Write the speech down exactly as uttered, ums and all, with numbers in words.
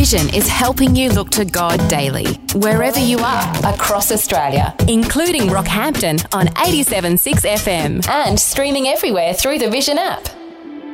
Vision is helping you look to God daily, wherever you are across Australia, including Rockhampton on eighty-seven point six F M and streaming everywhere through the Vision app.